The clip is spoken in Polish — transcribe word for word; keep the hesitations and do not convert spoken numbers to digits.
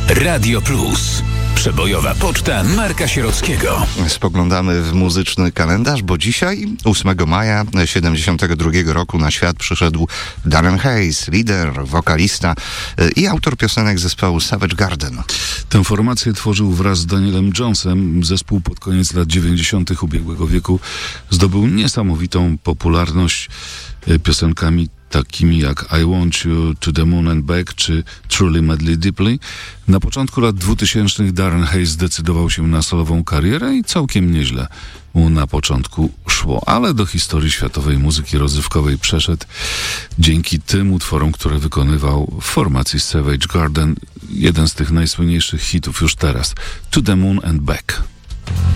Radio Plus. Przebojowa poczta Marka Sierockiego. Spoglądamy w muzyczny kalendarz, bo dzisiaj, ósmego maja siedemdziesiątego drugiego roku, na świat przyszedł Darren Hayes, lider, wokalista i autor piosenek zespołu Savage Garden. Tę formację tworzył wraz z Danielem Jonesem. Zespół pod koniec lat dziewięćdziesiątych ubiegłego wieku zdobył niesamowitą popularność piosenkami takimi jak I Want You, To The Moon and Back czy Truly Madly Deeply. Na początku lat dwutysięcznych Darren Hayes zdecydował się na solową karierę i całkiem nieźle mu na początku szło, ale do historii światowej muzyki rozrywkowej przeszedł dzięki tym utworom, które wykonywał w formacji Savage Garden. Jeden z tych najsłynniejszych hitów już teraz, To The Moon and Back.